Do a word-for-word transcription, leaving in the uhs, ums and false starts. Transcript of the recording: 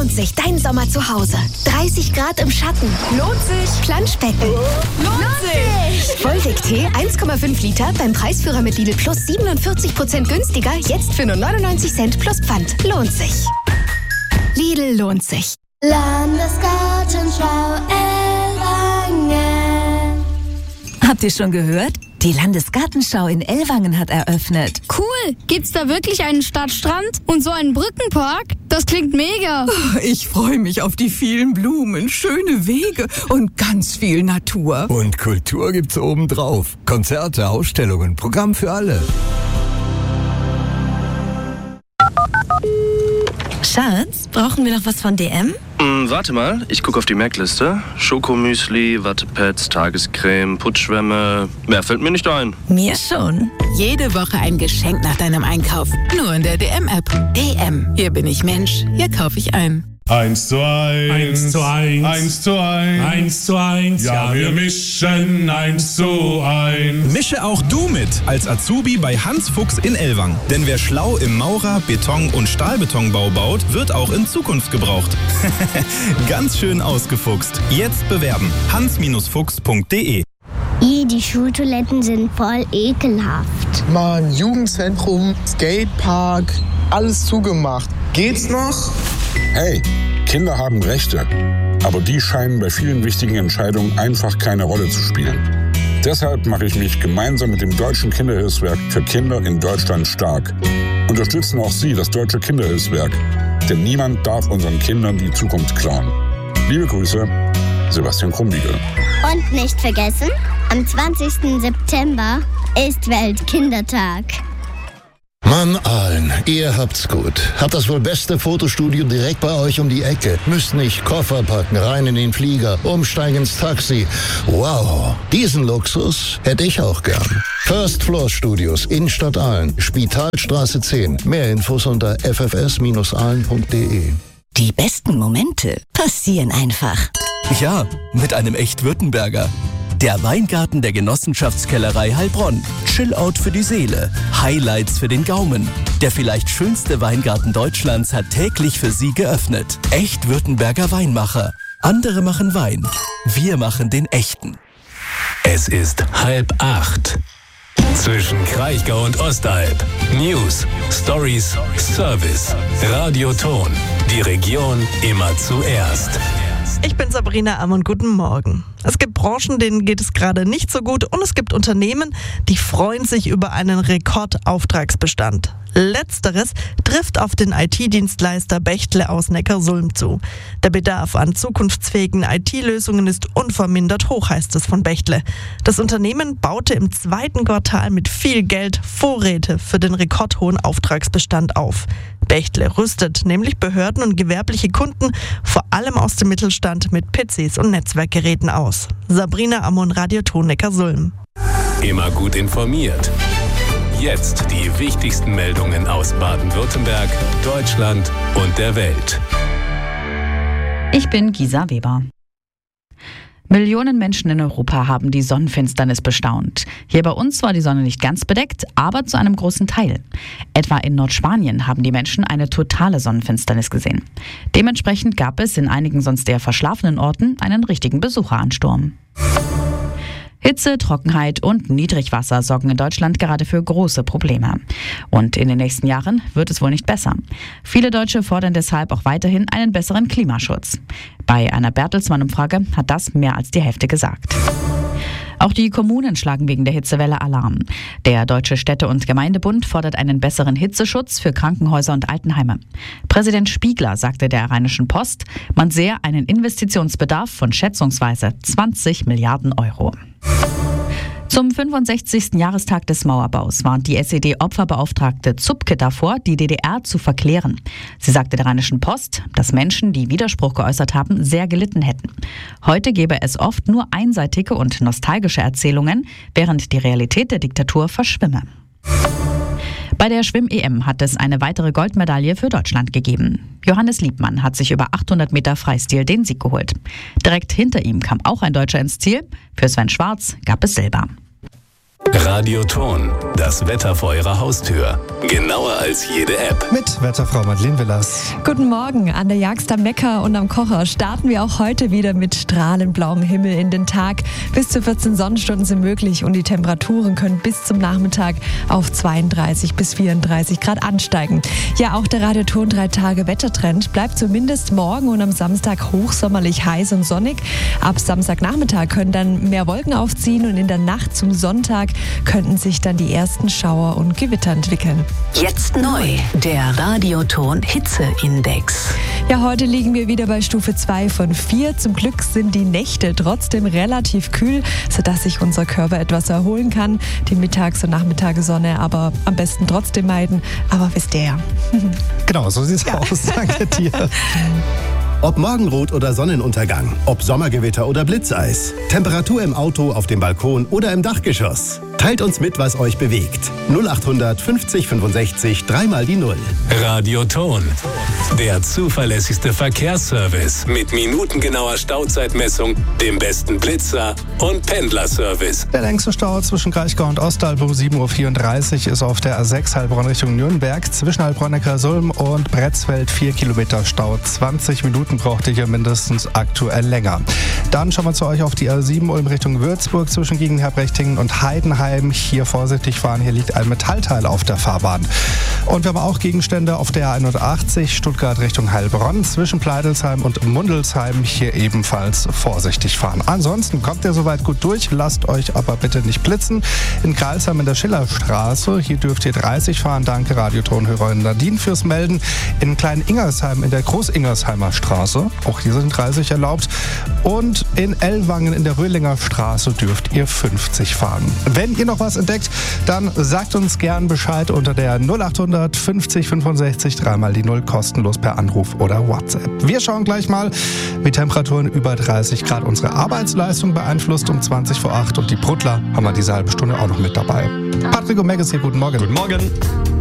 lohnt sich dein Sommer zu Hause. dreißig Grad im Schatten. Lohnt sich. Planschbecken. Lohnt sich. Vollweg-Tee eins Komma fünf Liter beim Preisführer mit Lidl Plus siebenundvierzig Prozent günstiger. Jetzt für nur neunundneunzig Cent plus Pfand. Lohnt sich. Lidl lohnt sich. Landesgartenschau Ellwangen. Habt ihr schon gehört? Die Landesgartenschau in Ellwangen hat eröffnet. Cool. Gibt's da wirklich einen Stadtstrand und so einen Brückenpark? Das klingt mega. Ich freue mich auf die vielen Blumen, schöne Wege und ganz viel Natur. Und Kultur gibt's obendrauf. Konzerte, Ausstellungen, Programm für alle. Schatz, brauchen wir noch was von D M? Hm, warte mal, ich gucke auf die Merkliste. Schokomüsli, Wattepads, Tagescreme, Putzschwämme. Mehr fällt mir nicht ein. Mir schon. Jede Woche ein Geschenk nach deinem Einkauf. Nur in der D M-App. D M. Hier bin ich Mensch. Hier kaufe ich ein. Eins zu eins. Eins zu eins. Eins zu eins. Eins zu eins. Ja, ja, wir mischen eins zu eins. Mische auch du mit als Azubi bei Hans Fuchs in Ellwangen. Denn wer schlau im Maurer-, Beton- und Stahlbetonbau baut, wird auch in Zukunft gebraucht. Ganz schön ausgefuchst. Jetzt bewerben. hans Fuchs punkt de. Die Schultoiletten sind voll ekelhaft. Mann, Jugendzentrum, Skatepark, alles zugemacht. Geht's noch? Hey, Kinder haben Rechte, aber die scheinen bei vielen wichtigen Entscheidungen einfach keine Rolle zu spielen. Deshalb mache ich mich gemeinsam mit dem Deutschen Kinderhilfswerk für Kinder in Deutschland stark. Unterstützen auch Sie das Deutsche Kinderhilfswerk, denn niemand darf unseren Kindern die Zukunft klauen. Liebe Grüße, Sebastian Krumbiegel. Und nicht vergessen, am zwanzigsten September ist Weltkindertag. Mann, Aalen, ihr habt's gut. Habt das wohl beste Fotostudio direkt bei euch um die Ecke. Müsst nicht Koffer packen, rein in den Flieger, umsteigen ins Taxi. Wow, diesen Luxus hätte ich auch gern. First Floor Studios, Innenstadt Aalen, Spitalstraße zehn. Mehr Infos unter f f s Bindestrich aalen punkt de. Die besten Momente passieren einfach. Ja, mit einem echt Württemberger. Der Weingarten der Genossenschaftskellerei Heilbronn. Chillout für die Seele. Highlights für den Gaumen. Der vielleicht schönste Weingarten Deutschlands hat täglich für Sie geöffnet. Echt Württemberger Weinmacher. Andere machen Wein. Wir machen den echten. Es ist halb acht. Zwischen Kraichgau und Ostalb. News, Stories, Service. Radioton. Die Region immer zuerst. Ich bin Sabrina Amm, guten Morgen. Es gibt Branchen, denen geht es gerade nicht so gut, und es gibt Unternehmen, die freuen sich über einen Rekordauftragsbestand. Letzteres trifft auf den I T-Dienstleister Bechtle aus Neckarsulm zu. Der Bedarf an zukunftsfähigen I T-Lösungen ist unvermindert hoch, heißt es von Bechtle. Das Unternehmen baute im zweiten Quartal mit viel Geld Vorräte für den rekordhohen Auftragsbestand auf. Bechtle rüstet nämlich Behörden und gewerbliche Kunden, vor allem aus dem Mittelstand, mit P Cs und Netzwerkgeräten aus. Sabrina Ammon, Radioton Neckarsulm. Immer gut informiert. Jetzt die wichtigsten Meldungen aus Baden-Württemberg, Deutschland und der Welt. Ich bin Gisa Weber. Millionen Menschen in Europa haben die Sonnenfinsternis bestaunt. Hier bei uns war die Sonne nicht ganz bedeckt, aber zu einem großen Teil. Etwa in Nordspanien haben die Menschen eine totale Sonnenfinsternis gesehen. Dementsprechend gab es in einigen sonst eher verschlafenen Orten einen richtigen Besucheransturm. Hitze, Trockenheit und Niedrigwasser sorgen in Deutschland gerade für große Probleme. Und in den nächsten Jahren wird es wohl nicht besser. Viele Deutsche fordern deshalb auch weiterhin einen besseren Klimaschutz. Bei einer Bertelsmann-Umfrage hat das mehr als die Hälfte gesagt. Auch die Kommunen schlagen wegen der Hitzewelle Alarm. Der Deutsche Städte- und Gemeindebund fordert einen besseren Hitzeschutz für Krankenhäuser und Altenheime. Präsident Spiegler sagte der Rheinischen Post, man sehe einen Investitionsbedarf von schätzungsweise zwanzig Milliarden Euro. Zum fünfundsechzigsten Jahrestag des Mauerbaus warnt die S E D-Opferbeauftragte Zupke davor, die D D R zu verklären. Sie sagte der Rheinischen Post, dass Menschen, die Widerspruch geäußert haben, sehr gelitten hätten. Heute gebe es oft nur einseitige und nostalgische Erzählungen, während die Realität der Diktatur verschwimme. Bei der Schwimm-E M hat es eine weitere Goldmedaille für Deutschland gegeben. Johannes Liebmann hat sich über achthundert Meter Freistil den Sieg geholt. Direkt hinter ihm kam auch ein Deutscher ins Ziel. Für Sven Schwarz gab es Silber. Radioton, das Wetter vor Ihrer Haustür. Genauer als jede App. Mit Wetterfrau Madeleine Villas. Guten Morgen. An der Jagst am Neckar und am Kocher starten wir auch heute wieder mit strahlend blauem Himmel in den Tag. Bis zu vierzehn Sonnenstunden sind möglich und die Temperaturen können bis zum Nachmittag auf zweiunddreißig bis vierunddreißig Grad ansteigen. Ja, auch der Radioton drei Tage Wettertrend bleibt zumindest morgen und am Samstag hochsommerlich heiß und sonnig. Ab Samstagnachmittag können dann mehr Wolken aufziehen und in der Nacht zum Sonntag könnten sich dann die ersten Schauer und Gewitter entwickeln. Jetzt neu, der Radioton Hitzeindex. Ja, heute liegen wir wieder bei Stufe zwei von vier. Zum Glück sind die Nächte trotzdem relativ kühl, sodass sich unser Körper etwas erholen kann. Die Mittags- und Nachmittagssonne aber am besten trotzdem meiden. Aber wisst ihr ja. Genau, so sieht's ja. aus. Danke dir. Ob Morgenrot oder Sonnenuntergang, ob Sommergewitter oder Blitzeis, Temperatur im Auto, auf dem Balkon oder im Dachgeschoss. Teilt uns mit, was euch bewegt. null acht hundert fünfzig fünfundsechzig, dreimal die Null. Radioton, der zuverlässigste Verkehrsservice mit minutengenauer Stauzeitmessung, dem besten Blitzer und Pendlerservice. Der längste Stau zwischen Kraichgau und Ostalb um sieben Uhr vierunddreißig ist auf der A sechs Heilbronn Richtung Nürnberg. Zwischen Heilbronn-Neckarsulm und Bretzfeld vier Kilometer Stau. zwanzig Minuten braucht ihr hier mindestens aktuell länger. Dann schauen wir zu euch auf die A sieben Ulm Richtung Würzburg zwischen Gegenherbrechtingen und Heidenheim. Hier vorsichtig fahren, hier liegt ein Metallteil auf der Fahrbahn. Und wir haben auch Gegenstände auf der A einundachtzig Stuttgart Richtung Heilbronn zwischen Pleidelsheim und Mundelsheim. Hier ebenfalls vorsichtig fahren. Ansonsten kommt ihr soweit gut durch, lasst euch aber bitte nicht blitzen. In Greilsheim in der Schillerstraße, hier dürft ihr dreißig fahren. Danke Radiotonhörerin Nadine fürs Melden. In Klein-Ingersheim in der Groß-Ingersheimer Straße, auch hier sind dreißig erlaubt. Und in Ellwangen in der Röhlinger Straße dürft ihr fünfzig fahren. Wenn ihr noch was entdeckt, dann sagt uns gern Bescheid unter der null acht hundert fünfzig fünfundsechzig, dreimal die Null, kostenlos per Anruf oder WhatsApp. Wir schauen gleich mal, wie Temperaturen über dreißig Grad unsere Arbeitsleistung beeinflusst um zwanzig vor acht und die Bruttler haben wir diese halbe Stunde auch noch mit dabei. Patrick und Megas hier, guten Morgen. Guten Morgen.